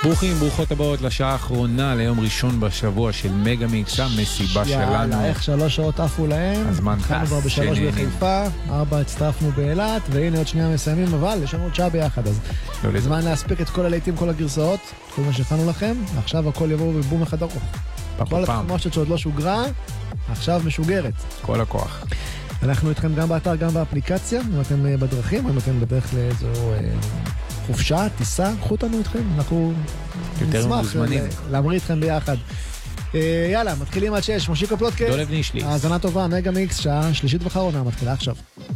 ברוכים, ברוכות הבאות לשעה האחרונה ליום ראשון בשבוע של מגה מיקס, המסיבה שלנו. יאללה, איך 3 שעות עפו להם. הזמן התחלנו כבר ב3 בחיפה, 4 הצטרפנו באילת, והנה עוד שנייה מסיימים, אבל יש לנו עוד שעה ביחד, אז זמן להספיק את כל הלהיטים, כל הגרסאות, כל מה שהכנו לכם, עכשיו הכל יבוא בבום אחד ארוך. כל התחמושת שעוד לא שוגרה, עכשיו משוגרת. כל הכוח. אנחנו איתכם גם באתר, גם באפליקציה, אם אתם בדרכים, אם אתם בדרך לאיזו חופשה, טיסה, קחו אותנו איתכם, אנחנו נשמח להמריא איתכם ביחד. יאללה, מתחילים עד 6, מושיקו פלוטקאסט. דולב נישלי. האזנה טובה, מגה מיקס, שעה שלישית ואחרונה, מתחילה עכשיו.